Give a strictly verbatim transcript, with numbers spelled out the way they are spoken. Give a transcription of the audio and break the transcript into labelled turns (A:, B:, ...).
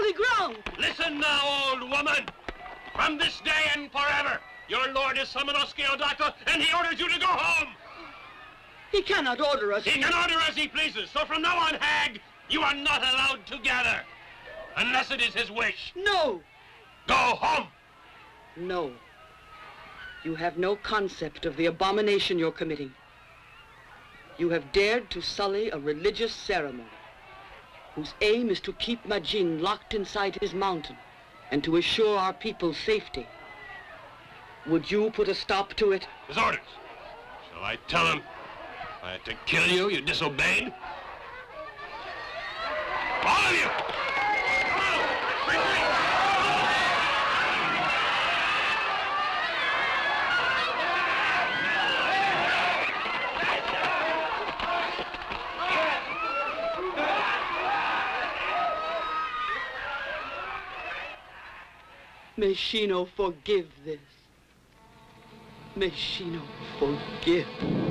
A: holy ground.
B: Listen now, old woman. From this day and forever, your lord is Simonosuke Odaka, and he orders you to go home.
A: He cannot order us.
B: He can order as he pleases. So from now on, hag, you are not allowed to gather. Unless it is his wish.
A: No.
B: Go home.
A: No. You have no concept of the abomination you're committing. You have dared to sully a religious ceremony whose aim is to keep Majin locked inside his mountain and to assure our people's safety. Would you put a stop to it?
B: His orders. Shall I tell him I had to kill you? You disobeyed? All of you!
A: May Shino forgive this. May Shino forgive.